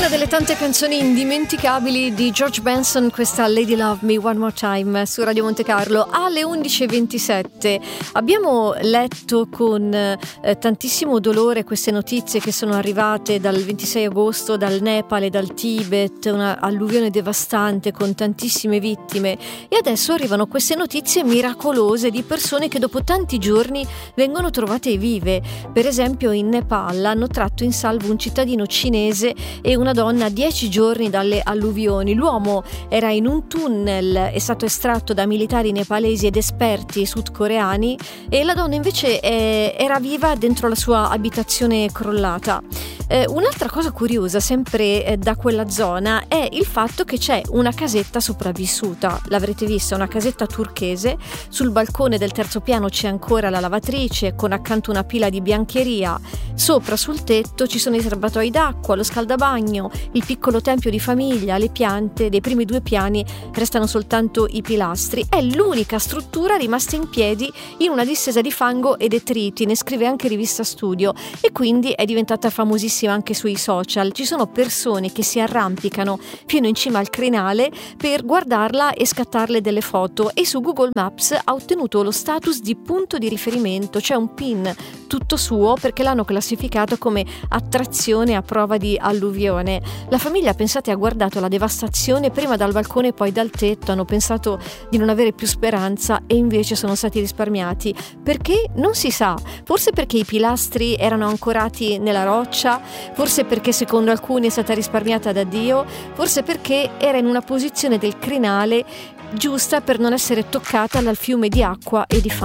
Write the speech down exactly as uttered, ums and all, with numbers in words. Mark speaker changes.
Speaker 1: Una delle tante canzoni indimenticabili di George Benson, questa Lady Love Me One More Time su Radio Monte Carlo alle undici e ventisette. Abbiamo letto con eh, tantissimo dolore queste notizie che sono arrivate dal ventisei agosto dal Nepal e dal Tibet, una alluvione devastante con tantissime vittime, e adesso arrivano queste notizie miracolose di persone che dopo tanti giorni vengono trovate vive. Per esempio in Nepal hanno tratto in salvo un cittadino cinese e una donna a dieci giorni dalle alluvioni. L'uomo era in un tunnel, è stato estratto da militari nepalesi ed esperti sudcoreani, e la donna invece è, era viva dentro la sua abitazione crollata. Eh, un'altra cosa curiosa, sempre eh, da quella zona, è il fatto che c'è una casetta sopravvissuta. L'avrete vista, una casetta turchese. Sul balcone del terzo piano c'è ancora la lavatrice, con accanto una pila di biancheria. Sopra sul tetto ci sono i serbatoi d'acqua, lo scaldabagno, il piccolo tempio di famiglia, le piante. Dei primi due piani restano soltanto i pilastri. È l'unica struttura rimasta in piedi in una distesa di fango e detriti, ne scrive anche Rivista Studio, e quindi è diventata famosissima anche sui social. Ci sono persone che si arrampicano fino in cima al crinale per guardarla e scattarle delle foto, e su Google Maps ha ottenuto lo status di punto di riferimento. C'è un pin tutto suo perché l'hanno classificato come attrazione a prova di alluvione. La famiglia, pensate, ha guardato la devastazione prima dal balcone e poi dal tetto, hanno pensato di non avere più speranza e invece sono stati risparmiati. Perché? Non si sa. Forse perché i pilastri erano ancorati nella roccia, forse perché secondo alcuni è stata risparmiata da Dio, forse perché era in una posizione del crinale giusta per non essere toccata dal fiume di acqua e di fango.